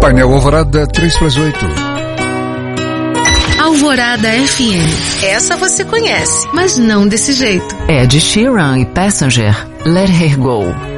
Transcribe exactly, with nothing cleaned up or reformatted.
Painel Alvorada três para as oito. Alvorada F M. Essa você conhece, mas não desse jeito. É de Sheeran e Passenger. Let Her Go.